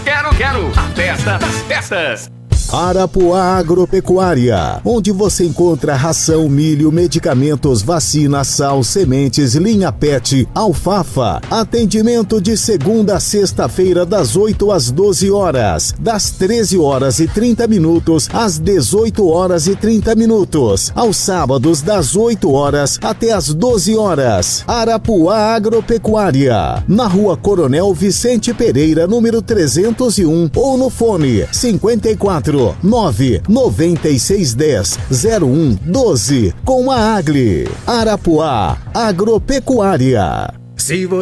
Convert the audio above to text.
Quero! A festa das festas! Arapuá Agropecuária, onde você encontra ração, milho, medicamentos, vacina, sal, sementes, linha PET, alfafa. Atendimento de segunda a sexta-feira das 8 às 12 horas, das 13 horas e 30 minutos às 18 horas e 30 minutos, aos sábados das 8 horas até às 12 horas. Arapuá Agropecuária, na Rua Coronel Vicente Pereira, número 301, ou no fone 54 99610 0112 com a Agli. Arapuá Agropecuária. Se você